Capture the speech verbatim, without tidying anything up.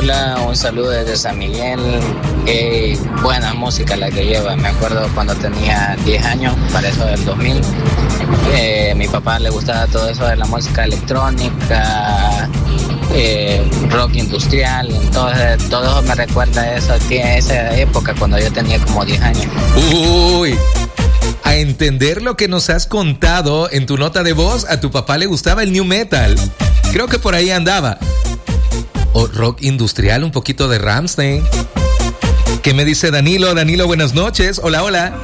Hola, un saludo desde San Miguel. Qué buena música la que lleva. Me acuerdo cuando tenía diez años, para eso del dos mil. Eh, mi papá le gustaba todo eso de la música electrónica, eh, rock industrial. Entonces todo eso me recuerda a eso, a esa época cuando yo tenía como diez años. Uy, a entender lo que nos has contado en tu nota de voz, a tu papá le gustaba el new metal. Creo que por ahí andaba. O rock industrial, un poquito de Rammstein. ¿Qué me dice Danilo? Danilo, buenas noches. Hola, hola.